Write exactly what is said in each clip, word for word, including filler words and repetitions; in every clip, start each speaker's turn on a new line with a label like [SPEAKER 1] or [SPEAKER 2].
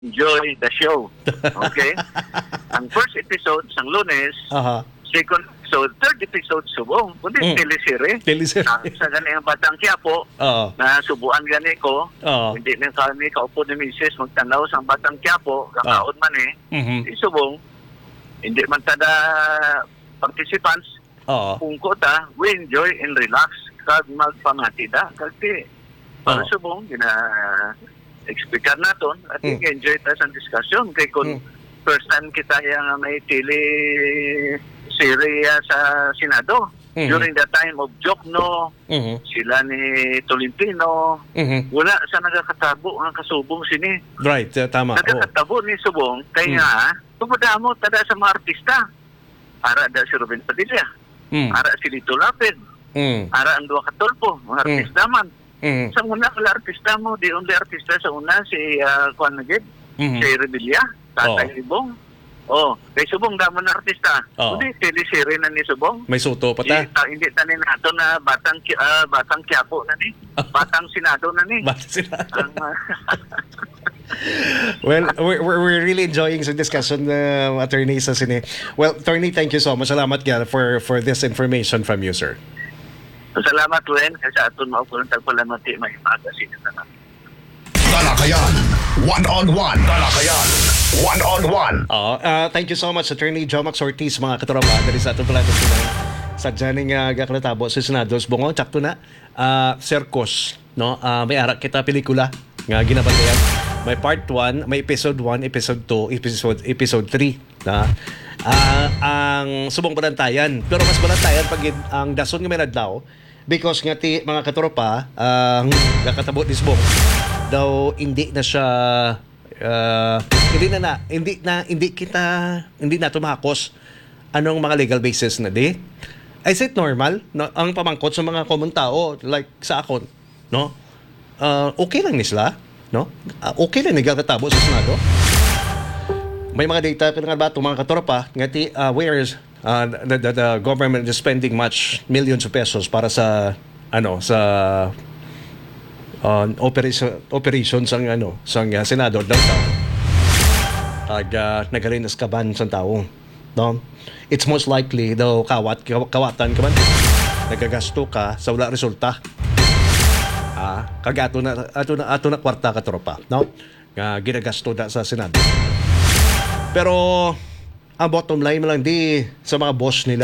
[SPEAKER 1] enjoy the show. Okay? Ang first episode sa Lunes,
[SPEAKER 2] Aha.
[SPEAKER 1] second episode, third episode subong. Kundi
[SPEAKER 2] Mm.
[SPEAKER 1] teleserye.
[SPEAKER 2] Teleserye.
[SPEAKER 1] Sa, sa gani ang Batang Quiapo,
[SPEAKER 2] Oo.
[SPEAKER 1] na subuan gani ko,
[SPEAKER 2] Oo.
[SPEAKER 1] hindi na kami kaupo ni Misis magtanaw sa Batang Quiapo, kakaon man eh,
[SPEAKER 2] Mhm.
[SPEAKER 1] di subong, hindi man tada participants,
[SPEAKER 2] Oo.
[SPEAKER 1] kung ko ta, we enjoy and relax kag magpamati da. Kasi para
[SPEAKER 2] Oo.
[SPEAKER 1] subong, gina explicar naton at
[SPEAKER 2] Mm.
[SPEAKER 1] enjoy ta sa discussion. Kay kung
[SPEAKER 2] Mm.
[SPEAKER 1] first time kita yung may tele serie sa Senado,
[SPEAKER 2] Mhm.
[SPEAKER 1] during the time of Jokno,
[SPEAKER 2] Mhm.
[SPEAKER 1] sila ni Tolentino,
[SPEAKER 2] Mhm.
[SPEAKER 1] wala sa nagakatabo ang kasubong sini.
[SPEAKER 2] Right, uh, tama. Oo.
[SPEAKER 1] Nagakatabo ni Subong, kaya
[SPEAKER 2] Mm.
[SPEAKER 1] nga, tumudamo tada sa mga artista. Ara da si Ruben Padilla,
[SPEAKER 2] Mm.
[SPEAKER 1] ara si Lito Lapid,
[SPEAKER 2] Mm.
[SPEAKER 1] ara ang Dua Katulpo, mga
[SPEAKER 2] Mm.
[SPEAKER 1] artista man.
[SPEAKER 2] Mm.
[SPEAKER 1] Sa una, wala artista mo, di only artista sa una, si uh, Juan Nagid,
[SPEAKER 2] Mhm.
[SPEAKER 1] si Rebilla, Tatay
[SPEAKER 2] Oo.
[SPEAKER 1] Ibong. Oh, kay Subong damo na artista.
[SPEAKER 2] Oo.
[SPEAKER 1] Kundi teleserye na ni Subong.
[SPEAKER 2] May suto pa ta.
[SPEAKER 1] Hindi, ta, hindi tanin nato na batang Ki- ah, batang Quiapo na ni. Batang Senado na ni.
[SPEAKER 2] Bakit sila?
[SPEAKER 1] Ang, ah,
[SPEAKER 2] Well, we're, we're we're really enjoying the discussion, uh, Attorney sa sini. Well, Attorney, thank you so much. Salamat ka for for this information from you, sir.
[SPEAKER 1] Salamat Wen kasi aton mao ko tagpalamati may magasin na.
[SPEAKER 3] Talakayan, one-on-one. Talakayan, one-on-one.
[SPEAKER 2] Oo. Uh, thank you so much, Attorney Jomax Ortiz, mga katropa. Dari sa atong pala sila. Sa dyaning uh, gaklatabo sa Senados Bungo, tsakto na. Uh, Circus, no? Uh, may arak kita pelikula nga ginabantayan. May part one, may episode one, episode two, episode episode three. Na uh, ang subong balantayan. Pero mas balantayan pag ang dason nga may nadlaw because nga ti mga katropa ang uh, gakatabo ni subong daw hindi na siya uh, hindi na na hindi na hindi kita hindi na tumakos anong mga legal basis na di. I said normal no, ang pamangkot sa mga common tao like sa akon no uh, okay lang ni sila no uh, okay lang nagkakatabo sa Senado. May mga data ka nga ba itong mga katropa nga ti uh, where is uh, the, the, the government is spending much millions of pesos para sa ano sa uh, operation operation sang ano sang uh, senador daw daw ag uh, nagarinas kaban sa tao no it's most likely daw kawat kawatan ka man nagagasto ka sa wala resulta ah kagato na ato na ato na kwarta ka tropa no nga ginagasto da sa senado pero ang bottom line lang di sa mga boss nila.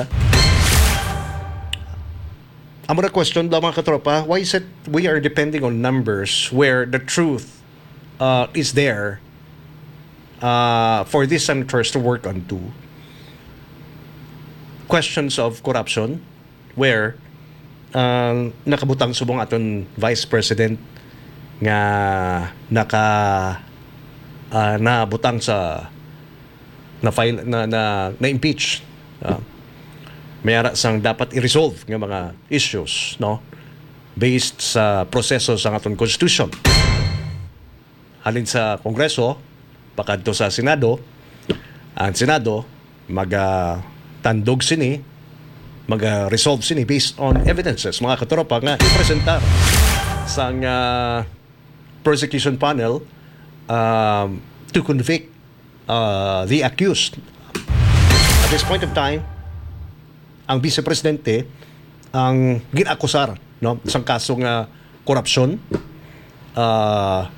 [SPEAKER 2] I'm gonna question daw mga katropa, why is it we are depending on numbers where the truth uh, is there uh, for these senators to work on to? Questions of corruption where uh, nakabutang subong aton Vice President nga naka uh, nabutang sa na file na na, na impeach. Uh, may ara sang dapat i-resolve ng mga issues no based sa proseso sa aton constitution halin sa Kongreso pakadto sa Senado ang Senado maga tandog sini maga resolve sini based on evidences mga katropa nga ipresentar sang uh, prosecution panel um, to convict uh, the accused. At this point of time ang Vice Presidente ang ginakusar no isang kaso nga korupsyon uh,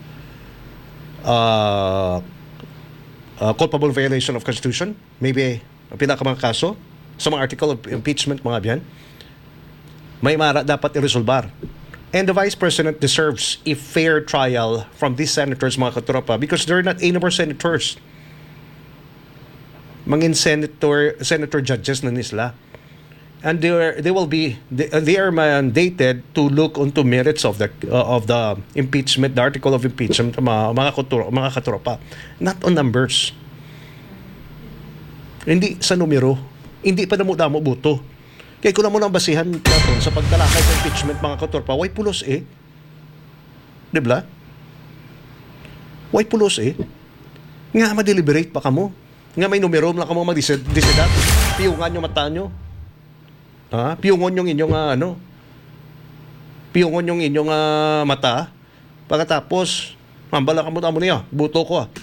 [SPEAKER 2] uh, uh, culpable violation of constitution maybe ang pinaka mga kaso sa mga article of impeachment mga biyan may mara dapat i-resolbar and the Vice President deserves a fair trial from these senators mga katropa because they're not anymore senators mangin senator senator judges na nisla and they are, they will be they, they are mandated to look onto merits of the uh, of the impeachment the article of impeachment mga mga, kuturo, mga katropa not on numbers hindi sa numero hindi pa namo damo buto kaya kung mo nang basihan natin sa pagtalakay sa impeachment mga katropa way pulos eh di ba way pulos eh nga ma-deliberate pa kamo nga may numero lang kamo mag-decide piyungan yung mata nyo. Ha? Piyungon yung inyong uh, ano? Piyungon yung inyong uh, mata. Pagkatapos, mambala ka mo tamo niya. Buto ko ah.